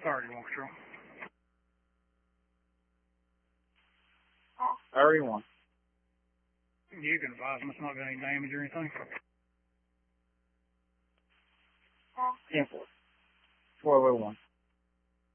30 one control. 31. You can advise them it's not got any damage or anything. 10-4. 1201.